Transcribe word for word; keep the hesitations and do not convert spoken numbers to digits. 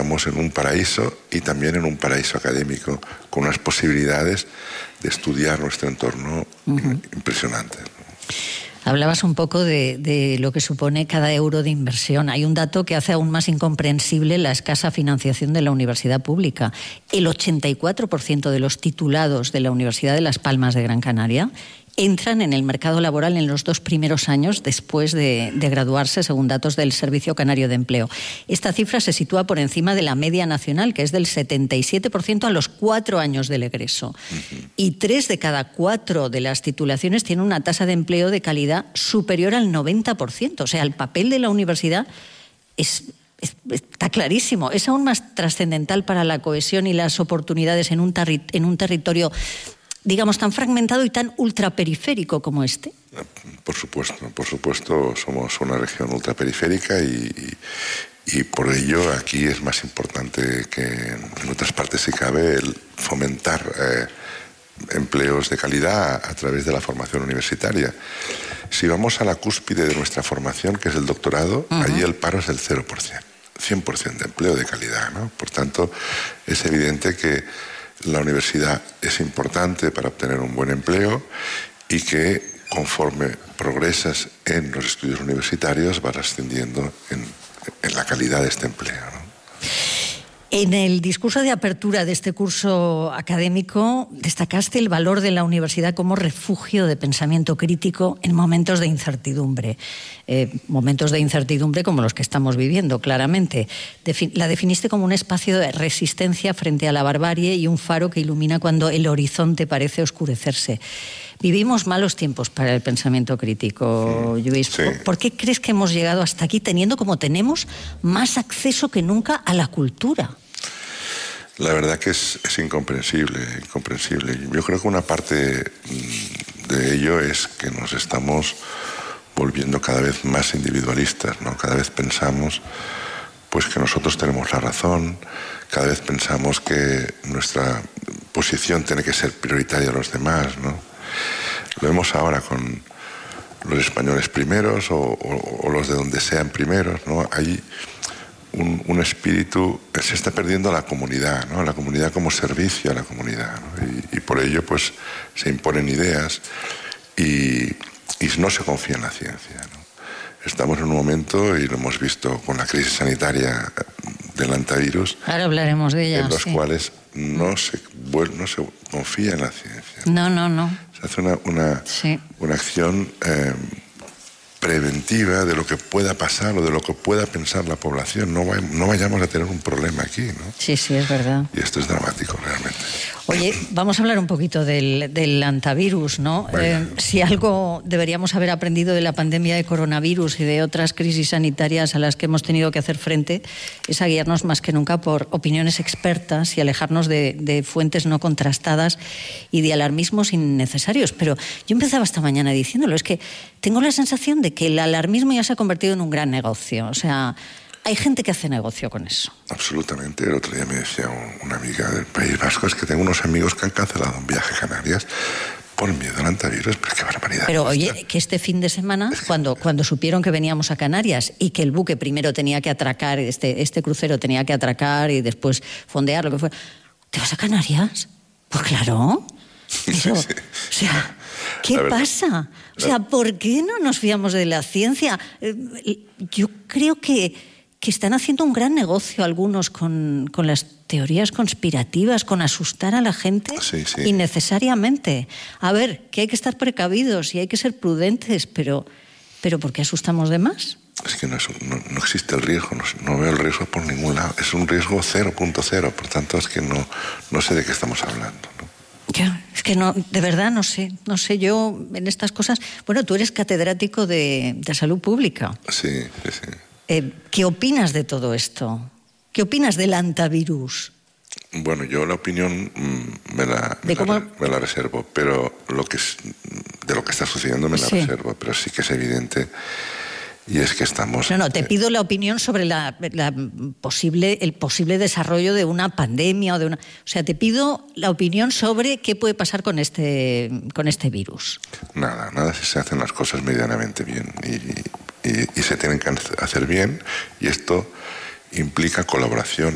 estamos en un paraíso y también en un paraíso académico, con unas posibilidades de estudiar nuestro entorno uh-huh. impresionantes. Hablabas un poco de, de lo que supone cada euro de inversión. Hay un dato que hace aún más incomprensible la escasa financiación de la universidad pública. El ochenta y cuatro por ciento de los titulados de la Universidad de Las Palmas de Gran Canaria entran en el mercado laboral en los dos primeros años después de, de graduarse, según datos del Servicio Canario de Empleo. Esta cifra se sitúa por encima de la media nacional, que es del setenta y siete por ciento a los cuatro años del egreso. Uh-huh. Y tres de cada cuatro de las titulaciones tienen una tasa de empleo de calidad superior al noventa por ciento. O sea, el papel de la universidad es... está clarísimo. Es aún más trascendental para la cohesión y las oportunidades en un, terri- en un territorio, digamos, tan fragmentado y tan ultraperiférico como este. Por supuesto, por supuesto, somos una región ultraperiférica y, y, y por ello aquí es más importante que en otras partes, si cabe, el fomentar eh, empleos de calidad a, a través de la formación universitaria. Si vamos a la cúspide de nuestra formación, que es el doctorado, uh-huh. allí el paro es del cero por ciento, cien por ciento de empleo de calidad, ¿no? Por tanto, es evidente que la universidad es importante para obtener un buen empleo y que conforme progresas en los estudios universitarios vas ascendiendo en, en la calidad de este empleo, ¿no? En el discurso de apertura de este curso académico destacaste el valor de la universidad como refugio de pensamiento crítico en momentos de incertidumbre. Eh, momentos de incertidumbre como los que estamos viviendo, claramente. Defi- la definiste como un espacio de resistencia frente a la barbarie y un faro que ilumina cuando el horizonte parece oscurecerse. Vivimos malos tiempos para el pensamiento crítico, Lluís. Sí. ¿Por, ¿Por qué crees que hemos llegado hasta aquí teniendo, como tenemos, más acceso que nunca a la cultura? La verdad que es, es incomprensible, incomprensible. Yo creo que una parte de ello es que nos estamos volviendo cada vez más individualistas, ¿no? Cada vez pensamos pues que nosotros tenemos la razón, cada vez pensamos que nuestra posición tiene que ser prioritaria a los demás, ¿no? Lo vemos ahora con los españoles primeros o, o, o los de donde sean primeros, ¿no? Hay un, un espíritu, se está perdiendo la comunidad, ¿no? La comunidad como servicio a la comunidad, ¿no? y, y por ello pues se imponen ideas y, y no se confía en la ciencia, ¿no? Estamos en un momento, y lo hemos visto con la crisis sanitaria del antivirus, ahora hablaremos de ella, en los sí. cuales no se, no se confía en la ciencia. No, no, no. Se hace una, una, sí. una acción eh, preventiva de lo que pueda pasar o de lo que pueda pensar la población. No, vay, no vayamos a tener un problema aquí, ¿no? Sí, sí, es verdad. Y esto es dramático, realmente. Oye, vamos a hablar un poquito del, del antivirus, ¿no? Eh, si algo deberíamos haber aprendido de la pandemia de coronavirus y de otras crisis sanitarias a las que hemos tenido que hacer frente, es a guiarnos más que nunca por opiniones expertas y alejarnos de, de fuentes no contrastadas y de alarmismos innecesarios. Pero yo empezaba esta mañana diciéndolo, es que tengo la sensación de que el alarmismo ya se ha convertido en un gran negocio. O sea, hay gente que hace negocio con eso. Absolutamente. El otro día me decía una amiga del País Vasco, es que tengo unos amigos que han cancelado un viaje a Canarias por miedo al antivirus. Pero qué barbaridad. Pero oye, que este fin de semana, es que... cuando, cuando supieron que veníamos a Canarias y que el buque primero tenía que atracar, este, este crucero tenía que atracar y después fondear, lo que fue, ¿te vas a Canarias? Pues claro. Pero, sí, sí. O sea, ¿qué pasa? O sea, ¿por qué no nos fiamos de la ciencia? Yo creo que, que están haciendo un gran negocio algunos con, con las teorías conspirativas, con asustar a la gente sí, sí. innecesariamente. A ver, que hay que estar precavidos y hay que ser prudentes, pero, pero ¿por qué asustamos de más? Es que no, es, no, no existe el riesgo, no, no veo el riesgo por ningún lado. Es un riesgo cero punto cero, por tanto es que no, no sé de qué estamos hablando, ¿no? Ya, es que no, de verdad no sé, no sé yo en estas cosas. Bueno, tú eres catedrático de, de salud pública. Sí, sí, sí. Eh, ¿Qué opinas de todo esto? ¿Qué opinas del antivirus? Bueno, yo la opinión me la, me, cómo... la, me la reservo, pero lo que es, de lo que está sucediendo me la sí. reservo, pero sí que es evidente. Y es que estamos... No, no, te pido la opinión sobre la, la posible, el posible desarrollo de una pandemia o de una... O sea, te pido la opinión sobre qué puede pasar con este, con este virus. Nada, nada si se hacen las cosas medianamente bien y, y, y se tienen que hacer bien, y esto implica colaboración